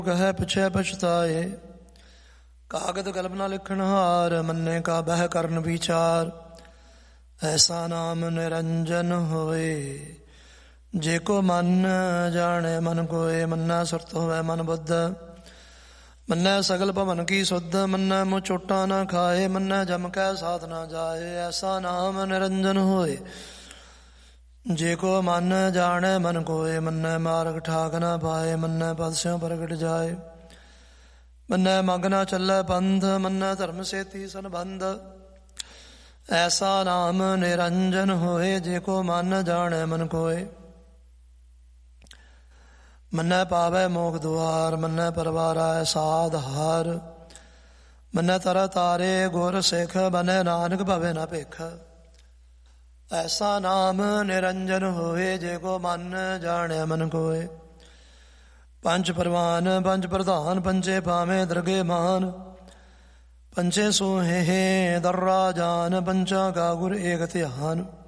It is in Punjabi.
ਕਹੈ ਪਿਛੈ ਪਛਤਾਏ। ਕਾਗਦ ਕਲਮ ਨਾ ਲਿਖਣ ਹਾਰ, ਮੰਨੇ ਕਾ ਬਹਿ ਕਰਨ ਵਿਚਾਰ। ਐਸਾ ਨਾਮ ਨਿਰੰਜਨ ਹੋਏ, ਜੇ ਕੋ ਮਨ ਜਾਣੇ ਮਨ ਕੋਏ। ਮੰਨੈ ਸੁਰਤ ਹੋਵੈ ਮਨ ਬੁੱਧ, ਮੰਨੈ ਸਗਲ ਭਵਨ ਕੀ ਸੁਧ। ਮੰਨੈ ਮੁ ਚੋਟਾ ਨਾ ਖਾਏ, ਮੰਨੈ ਜਮ ਕੈ ਸਾਥ ਨਾ ਜਾਏ। ਐਸਾ ਨਾਮ ਨਿਰੰਜਨ ਹੋਏ, ਜੇ ਕੋ ਮਨ ਜਾਣੈ ਮਨ ਕੋਏ। ਮੰਨੈ ਮਾਰਗ ਠਾਕ ਨਾ ਪਾਏ, ਮੰਨੈ ਪਦ ਸਿਉ ਪ੍ਰਗਟ ਜਾਏ। ਮੰਨੈ ਮਗ ਨਾ ਚੱਲੈ ਪੰਥ, ਮੰਨੈ ਧਰਮ ਸੇਤੀ ਸੰਬੰਧ। ਐਸਾ ਨਾਮ ਨਿਰੰਜਨ ਹੋਏ, ਜੇ ਕੋ ਮਨ ਜਾਣੈ ਮਨ ਕੋਏ। ਮੰਨੈ ਪਾਵੈ ਮੋਖ ਦੁਆਰ, ਮੰਨੈ ਪਰਵਾਰੈ ਸਾਧ ਹਾਰ। ਮੰਨੈ ਤਰ ਤਾਰੇ ਗੁਰ ਸਿੱਖ, ਬਨੈ ਨਾਨਕ ਭਵੈ ਨ ਭਿਖ। ਐਸਾ ਨਾਮ ਨਿਰੰਜਨ ਹੋਏ, ਜੇ ਕੋ ਮਨ ਜਾਣੈ ਮਨ ਕੋਏ। ਪੰਜ ਪਰਵਾਨ ਪੰਜ ਪ੍ਰਧਾਨ, ਪੰਚੇ ਭਾਵੇਂ ਦਰਗੇ ਮਾਨ। ਪੰਚੇ ਸੋਹੇ ਦਰਰਾ ਜਾਨ, ਪੰਚਾ ਕਾ ਗੁਰ ਏਕ ਧਿਆਨ।